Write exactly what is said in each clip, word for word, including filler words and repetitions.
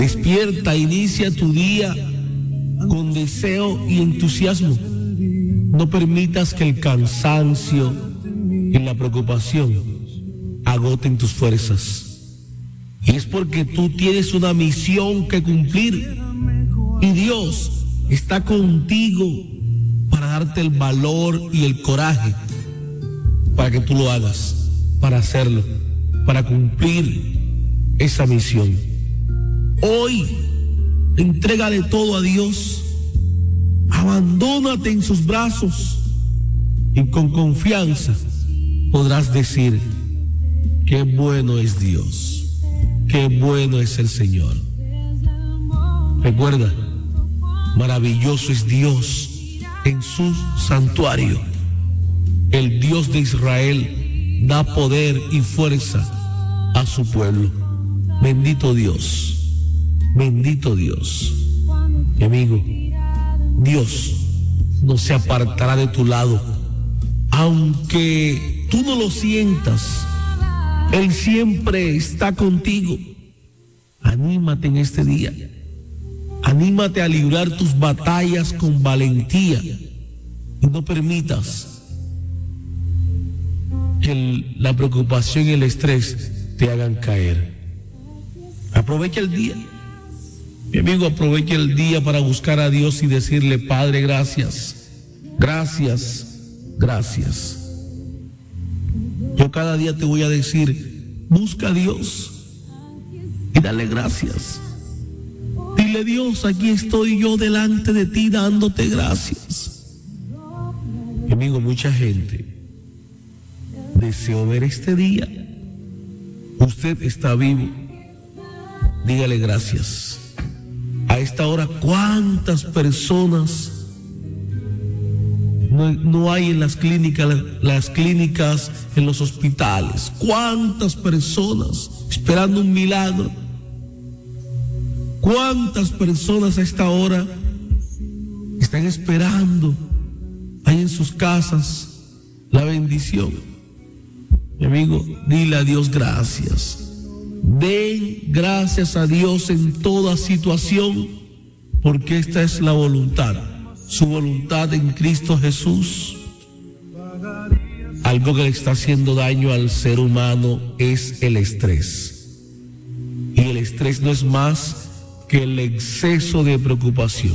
Despierta, inicia tu día con deseo y entusiasmo. No permitas que el cansancio y la preocupación agoten tus fuerzas. Y es porque tú tienes una misión que cumplir. Y Dios está contigo para darte el valor y el coraje para que tú lo hagas, para hacerlo, para cumplir esa misión. Hoy, entrégale todo a Dios, abandónate en sus brazos y con confianza podrás decir: qué bueno es Dios, qué bueno es el Señor. Recuerda, maravilloso es Dios en su santuario. El Dios de Israel da poder y fuerza a su pueblo. Bendito Dios, bendito Dios. Mi amigo, Dios no se apartará de tu lado, aunque tú no lo sientas. Él siempre está contigo. Anímate en este día. Anímate a librar tus batallas con valentía y no permitas que el, la preocupación y el estrés te hagan caer. Aprovecha el día. Mi amigo, aprovecha el día para buscar a Dios y decirle: Padre, gracias, gracias, gracias. Yo cada día te voy a decir: busca a Dios y dale gracias. Dile: Dios, aquí estoy yo delante de ti dándote gracias. Mi amigo, mucha gente deseó ver este día. Usted está vivo. Dígale gracias. A esta hora, ¿cuántas personas no, no hay en las clínicas, las clínicas, en los hospitales? ¿Cuántas personas esperando un milagro? ¿Cuántas personas a esta hora están esperando ahí en sus casas la bendición? Mi amigo, dile a Dios gracias. Den gracias a Dios en toda situación, porque esta es la voluntad, su voluntad en Cristo Jesús. Algo que le está haciendo daño al ser humano es el estrés. Y el estrés no es más que el exceso de preocupación.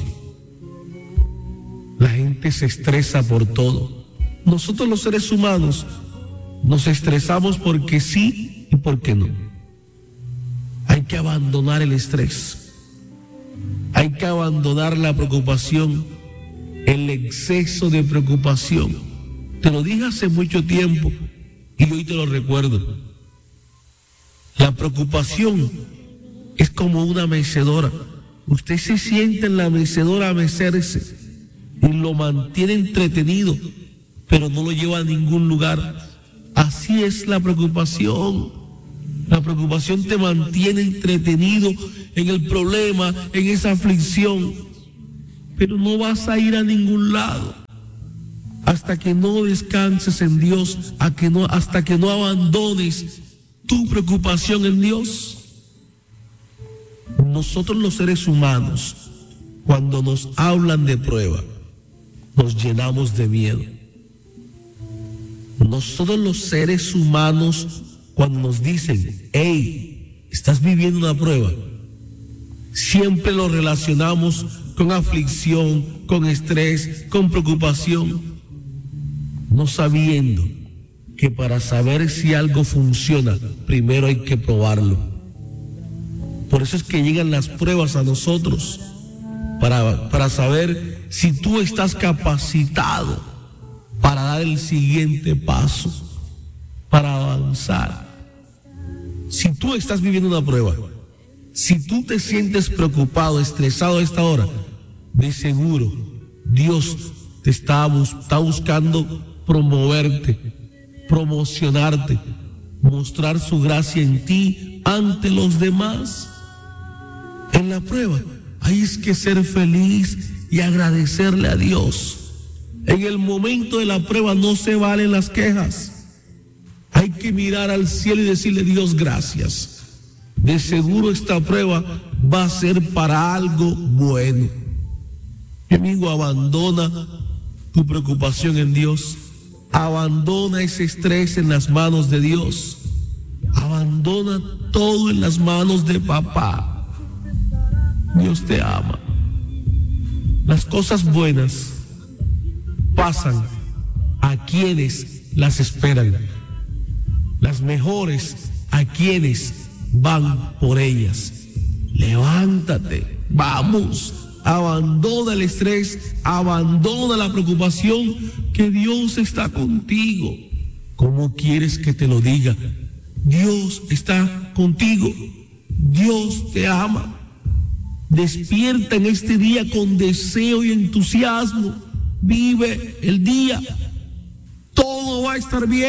La gente se estresa por todo. Nosotros los seres humanos nos estresamos porque sí y porque no. Hay que abandonar el estrés. Hay que abandonar la preocupación, el exceso de preocupación. Te lo dije hace mucho tiempo y hoy te lo recuerdo. La preocupación es como una mecedora. Usted se sienta en la mecedora a mecerse y lo mantiene entretenido, pero no lo lleva a ningún lugar. Así es la preocupación. La preocupación te mantiene entretenido en el problema, en esa aflicción, pero no vas a ir a ningún lado hasta que no descanses en Dios, a que no, hasta que no abandones tu preocupación en Dios. Nosotros los seres humanos, cuando nos hablan de prueba, nos llenamos de miedo. Nosotros los seres humanos, cuando nos dicen: hey, estás viviendo una prueba, siempre lo relacionamos con aflicción, con estrés, con preocupación, no sabiendo que para saber si algo funciona, primero hay que probarlo. Por eso es que llegan las pruebas a nosotros, para, para saber si tú estás capacitado para dar el siguiente paso, para avanzar. Si tú estás viviendo una prueba, si tú te sientes preocupado, estresado a esta hora, de seguro Dios te está, está buscando promoverte, promocionarte, mostrar su gracia en ti ante los demás. En la prueba hay que ser feliz y agradecerle a Dios. En el momento de la prueba no se valen las quejas. Hay que mirar al cielo y decirle: Dios, gracias. De seguro esta prueba va a ser para algo bueno. Mi amigo, abandona tu preocupación en Dios. Abandona ese estrés en las manos de Dios. Abandona todo en las manos de papá. Dios te ama. Las cosas buenas pasan a quienes las esperan. Las mejores a quienes van por ellas. Levántate, vamos, abandona el estrés, abandona la preocupación, que Dios está contigo. ¿Cómo quieres que te lo diga? Dios está contigo, Dios te ama. Despierta en este día con deseo y entusiasmo, vive el día, todo va a estar bien.